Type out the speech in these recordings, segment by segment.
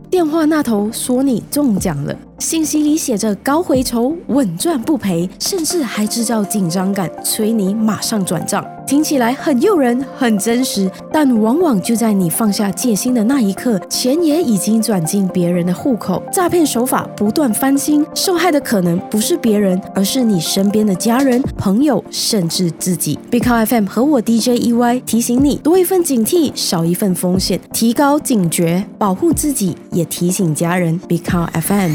电话那头说你中奖了，信息里写着高回酬、稳赚不赔，甚至还制造紧张感，催你马上转账。听起来很诱人，很真实，但往往就在你放下戒心的那一刻，钱也已经转进别人的户口。诈骗手法不断翻新，受害的可能不是别人，而是你身边的家人、朋友，甚至自己。Big Cow FM 和我 DJ EY 提醒你，多一份警惕，少一份风险，提高警觉，保护自己，也提醒家人。Big Cow FM。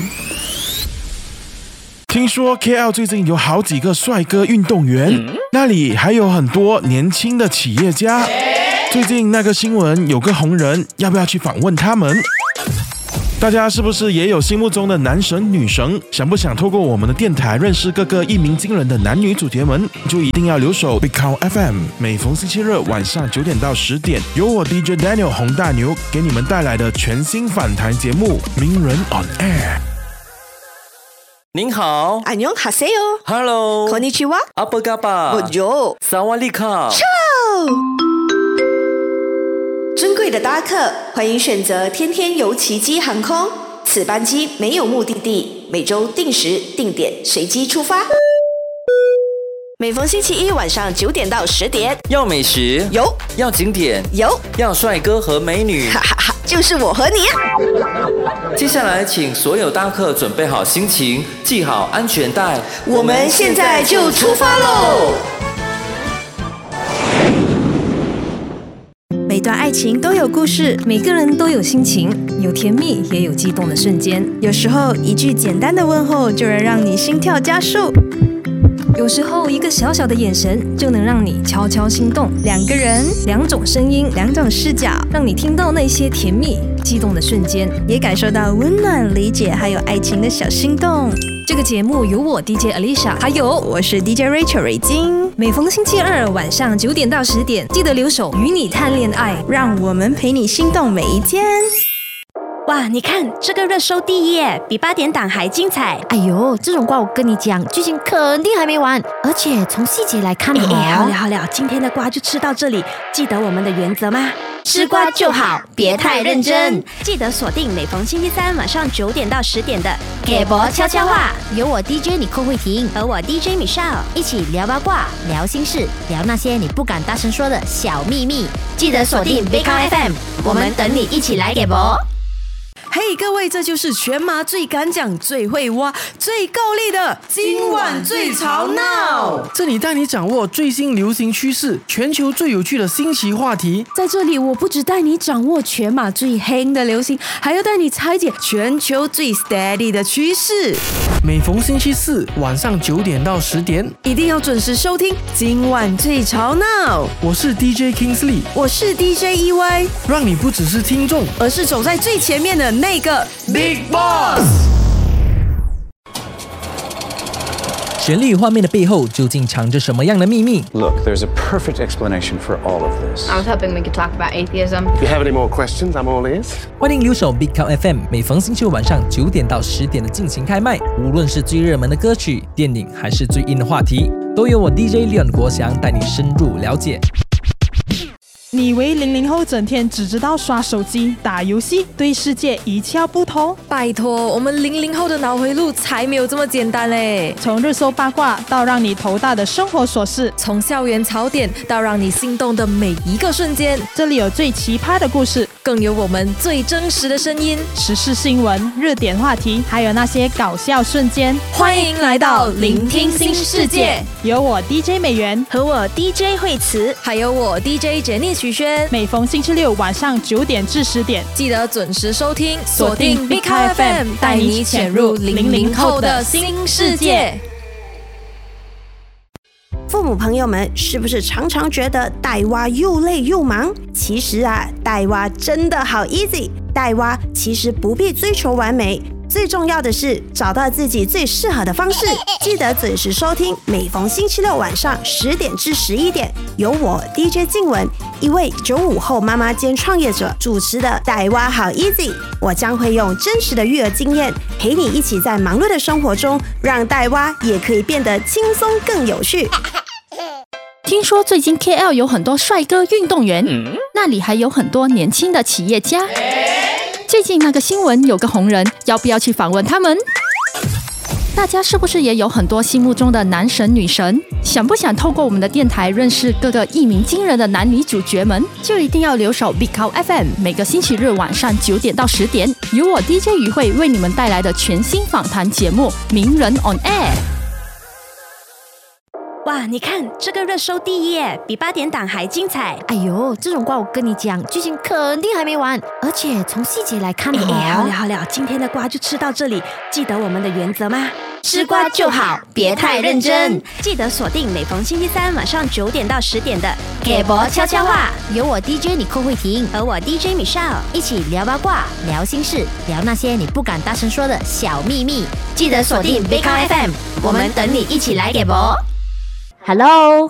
听说 KL 最近有好几个帅哥运动员，那里还有很多年轻的企业家。最近那个新闻有个红人，要不要去访问他们？大家是不是也有心目中的男神女神？想不想透过我们的电台认识各个一鸣惊人的男女主角们？就一定要留守 Big Cow FM， 每逢星期日晚上9点到10点，由我 DJ Daniel 洪大牛给你们带来的全新访谈节目《名人 on Air》。 您好， 안녕하세요。 Hello， konnichiwa， apa kabar， Bonjour， Sawadika。 尊贵的搭客，欢迎选择天天游奇迹航空。此班机没有目的地，每周定时定点随机出发。每逢星期一晚上9点到10点， 要美食有， 要景点有， 要帅哥和美女， 哈哈哈，就是我和你啊！ 接下来，请所有搭客准备好心情，系好安全带， 我们现在就出发喽！ 每段爱情都有故事， 每个人都有心情，有甜蜜，也有激动的瞬间。 有时候一句简单的问候就能让你心跳加速， 有时候一个小小的眼神就能让你悄悄心动。 两个人， 两种声音， 两种视角， 让你听到那些甜蜜激动的瞬间， 也感受到温暖、理解还有爱情的小心动。 这个节目由我 DJ Alicia， 还有我是 DJ Rachel 瑞金。 每逢星期二晚上9点到10点，记得留守，与你谈恋爱， 让我们陪你心动每一天。哇，你看这个热搜第一耶，比8点档还精彩。 哎呦，这种瓜我跟你讲，剧情肯定还没完，而且从细节来看好了，今天的瓜就吃到这里。记得我们的原则吗？吃瓜就好，别太认真。记得锁定每逢星期三晚上9点到10点的给博悄悄话， 由我 DJ 你寇慧婷和我 DJ Michelle 一起聊八卦、聊心事、聊那些你不敢大声说的小秘密。 记得锁定 Big Cow FM， 我们等你一起来给博。 嘿，各位，这就是全马最敢讲、最会挖、最够力的今晚最吵闹。 这里带你掌握最新流行趋势，全球最有趣的新奇话题。 在这里，我不只带你掌握全马最黑的流行，还要带你拆解全球最 steady 的趋势。 每逢星期四晚上9点到10点， 一定要准时收听今晚最吵闹。 我是 DJ Kingsley， 我是 DJ EY， 让你不只是听众， 而是走在最前面的那个 Big Boss。 旋律画面的背后究竟藏着什么样的秘密 ？Look, there's a perfect explanation for all of this. I was hoping we could talk about atheism. If you have any more questions, I'm all ears. 欢迎留守 Big Cow FM， 每逢星期五晚上9点到10点的进行开麦。无论是最热门的歌曲、电影，还是最硬的话题，都由我 DJ Leon 国祥带你深入了解。 你以为00后整天只知道刷手机、打游戏，对世界一窍不通？ 拜托，我们00后的脑回路才没有这么简单嘞！ 从热搜八卦到让你头大的生活琐事， 从校园槽点到让你心动的每一个瞬间， 这里有最奇葩的故事， 更有我们最真实的声音， 时事新闻、热点话题，还有那些搞笑瞬间。 欢迎来到聆听新世界， 有我 DJ 美元和我 DJ 惠慈， 还有我 DJ 简妮许轩。 每逢星期六晚上9点至10点， 记得准时收听，锁定 Big Cow FM， 带你潜入00后的新世界。 父母朋友们是不是常常觉得带娃又累又忙？其实啊，带娃真的好 easy。带娃其实不必追求完美，最重要的是找到自己最适合的方式。记得准时收听，每逢星期六晚上10点至11点，由我 DJ 静雯，一位95后妈妈兼创业者主持的带娃好 easy。我将会用真实的育儿经验，陪你一起在忙碌的生活中，让带娃也可以变得轻松更有趣。 听说最近 KL 有很多帅哥运动员，那里还有很多年轻的企业家。 最近那个新闻有个红人，要不要去访问他们？大家是不是也有很多心目中的男神女神？想不想透过我们的电台认识各个一鸣惊人的男女主角们？就一定要留守 Big Cow FM， 每个星期日晚上9点到10点，由我 DJ 于慧为你们带来的全新访谈节目《名人 on Air》。 哇，你看这个热搜第一耶，比8点档还精彩。 哎呦，这种瓜我跟你讲，剧情肯定还没完，而且从细节来看好了，今天的瓜就吃到这里。记得我们的原则吗？ 吃瓜就好，别太认真。 记得锁定每逢星期三晚上9点到10点的给博悄悄话，由我 DJ 你寇慧婷和我 DJ Michelle 一起聊八卦、聊心事、聊那些你不敢大声说的小秘密。记得锁定 Big Cow FM， 我们等你一起来给博。Hello，